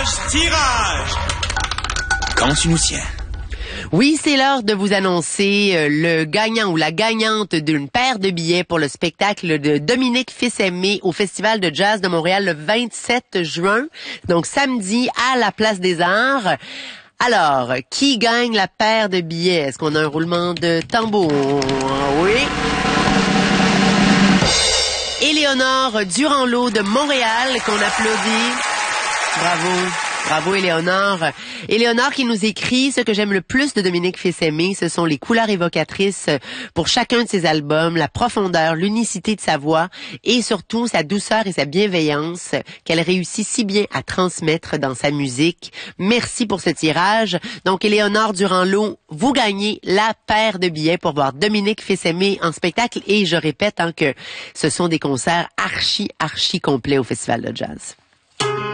Tirage! Quand tu nous tiens. Oui, c'est l'heure de vous annoncer le gagnant ou la gagnante d'une paire de billets pour le spectacle de Dominique Fils-Aimé au Festival de Jazz de Montréal le 27 juin, donc samedi à la Place des Arts. Alors, qui gagne la paire de billets? Est-ce qu'on a un roulement de tambour? Oui. Éléonore Durand-Lot de Montréal, qu'on applaudit. Bravo. Bravo, Éléonore. Éléonore qui nous écrit: ce que j'aime le plus de Dominique Fils-Aimé, ce sont les couleurs évocatrices pour chacun de ses albums, la profondeur, l'unicité de sa voix et surtout sa douceur et sa bienveillance qu'elle réussit si bien à transmettre dans sa musique. Merci pour ce tirage. Donc, Éléonore Durand-Lot, vous gagnez la paire de billets pour voir Dominique Fils-Aimé en spectacle et je répète que ce sont des concerts archi complets au Festival de Jazz.